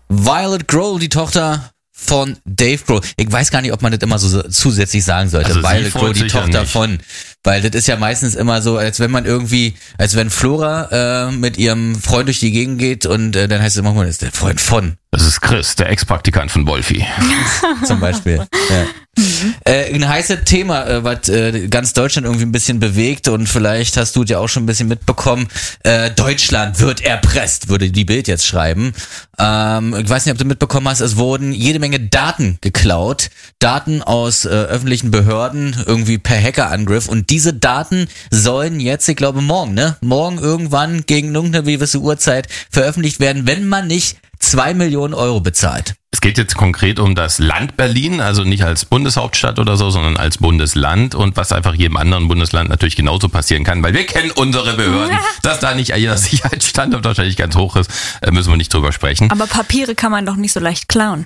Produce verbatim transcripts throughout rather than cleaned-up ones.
Violet Grohl, die Tochter von Dave Grohl. Ich weiß gar nicht, ob man das immer so zusätzlich sagen sollte. Also Violet Grohl, die Tochter nicht. von. Weil das ist ja meistens immer so, als wenn man irgendwie, als wenn Flora äh, mit ihrem Freund durch die Gegend geht und äh, dann heißt es immer, das ist der Freund von. Das ist Chris, der Ex-Praktikant von Wolfi. Zum Beispiel. Ja. Mhm. Äh, ein heißes Thema, äh, was äh, ganz Deutschland irgendwie ein bisschen bewegt und vielleicht hast du ja auch schon ein bisschen mitbekommen. Äh, Deutschland wird erpresst, würde die Bild jetzt schreiben. Ähm, ich weiß nicht, ob du mitbekommen hast, es wurden jede Menge Daten geklaut. Daten aus äh, öffentlichen Behörden, irgendwie per Hackerangriff. Und diese Daten sollen jetzt, ich glaube morgen, ne? Morgen irgendwann gegen irgendeine gewisse Uhrzeit veröffentlicht werden, wenn man nicht zwei Millionen Euro bezahlt. Es geht jetzt konkret um das Land Berlin, also nicht als Bundeshauptstadt oder so, sondern als Bundesland und was einfach jedem anderen Bundesland natürlich genauso passieren kann, weil wir kennen unsere Behörden, dass da nicht jeder Sicherheitsstandard wahrscheinlich ganz hoch ist, müssen wir nicht drüber sprechen. Aber Papiere kann man doch nicht so leicht klauen.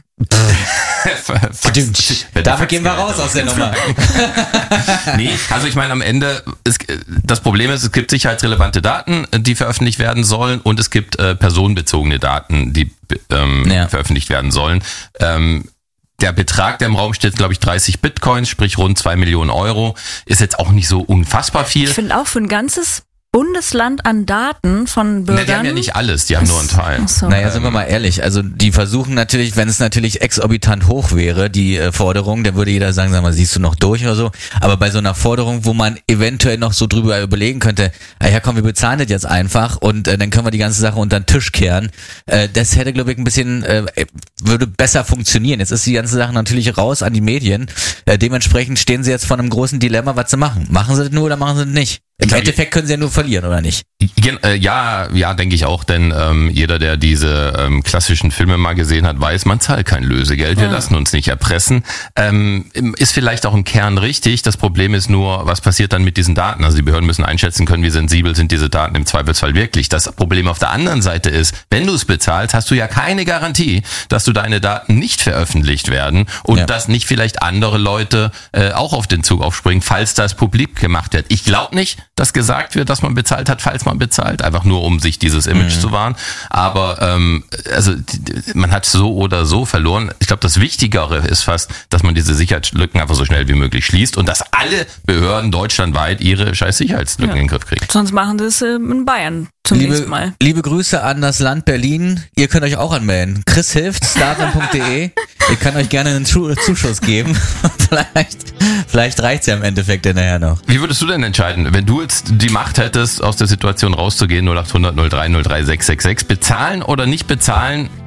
Dafür gehen wir raus aus der Nummer. Nee, also ich meine am Ende, es, das Problem ist, es gibt sicherheitsrelevante Daten, die veröffentlicht werden sollen und es gibt äh, personenbezogene Daten, die ähm, ja. veröffentlicht werden sollen. Ähm, der Betrag, der im Raum steht, glaube ich dreißig Bitcoins, sprich rund zwei Millionen Euro, ist jetzt auch nicht so unfassbar viel. Ich finde auch für ein ganzes Bundesland an Daten von Bürgern. Na, die haben ja nicht alles, die haben nur einen Teil. So. Naja, sind wir mal ehrlich, also die versuchen natürlich, wenn es natürlich exorbitant hoch wäre, die äh, Forderung, dann würde jeder sagen, sag mal, siehst du noch durch oder so, aber bei so einer Forderung, wo man eventuell noch so drüber überlegen könnte, ah ja komm, wir bezahlen das jetzt einfach und äh, dann können wir die ganze Sache unter den Tisch kehren, äh, das hätte, glaube ich, ein bisschen, äh, würde besser funktionieren. Jetzt ist die ganze Sache natürlich raus an die Medien, äh, dementsprechend stehen sie jetzt vor einem großen Dilemma, was sie machen. Machen sie das nur oder machen sie das nicht? Im ja, Endeffekt können sie ja nur verlieren, oder nicht? Ja, ja, denke ich auch, denn ähm, jeder, der diese ähm, klassischen Filme mal gesehen hat, weiß, man zahlt kein Lösegeld, wir ja. lassen uns nicht erpressen. Ähm, ist vielleicht auch im Kern richtig, das Problem ist nur, was passiert dann mit diesen Daten? Also die Behörden müssen einschätzen können, wie sensibel sind diese Daten im Zweifelsfall wirklich. Das Problem auf der anderen Seite ist, wenn du es bezahlst, hast du ja keine Garantie, dass du deine Daten nicht veröffentlicht werden und ja. dass nicht vielleicht andere Leute äh, auch auf den Zug aufspringen, falls das publik gemacht wird. Ich glaube nicht, dass gesagt wird, dass man bezahlt hat, falls man bezahlt, einfach nur um sich dieses Image mhm. zu wahren. Aber ähm, also man hat so oder so verloren. Ich glaube, das Wichtigere ist fast, dass man diese Sicherheitslücken einfach so schnell wie möglich schließt und dass alle Behörden deutschlandweit ihre scheiß Sicherheitslücken ja. in den Griff kriegen. Sonst machen sie es in Bayern zunächst liebe, mal. Liebe Grüße an das Land Berlin. Ihr könnt euch auch anmelden. Chris hilft, startland punkt de. Ihr könnt euch gerne einen Zuschuss geben. vielleicht vielleicht reicht's ja im Endeffekt nachher noch. Wie würdest du denn entscheiden, wenn du jetzt die Macht hättest, aus der Situation rauszugehen, null acht hundert null drei null drei sechs sechs sechs, bezahlen oder nicht bezahlen?